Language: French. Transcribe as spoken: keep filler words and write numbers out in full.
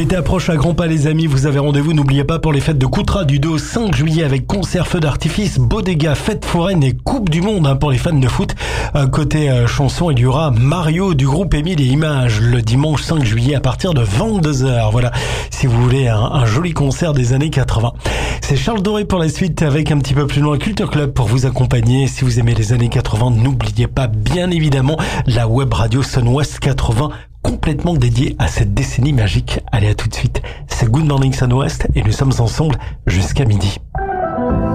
L'été approche à grands pas les amis, vous avez rendez-vous, n'oubliez pas pour les fêtes de Coutras du deux au cinq juillet avec concert, feux d'artifice, beaux dégâts, fêtes foraines et Coupe du Monde hein, pour les fans de foot. Euh, côté euh, chanson, il y aura Mario du groupe Émile et Images le dimanche cinq juillet à partir de vingt-deux heures. Voilà, si vous voulez un, un joli concert des années quatre-vingts. C'est Charles Doré pour la suite avec un petit peu plus loin Culture Club pour vous accompagner. Si vous aimez les années quatre-vingts, n'oubliez pas bien évidemment la web radio Sun West quatre-vingts complètement dédiée à cette décennie magique. Allez, à tout de suite. C'est Good Morning Sun West et nous sommes ensemble jusqu'à midi.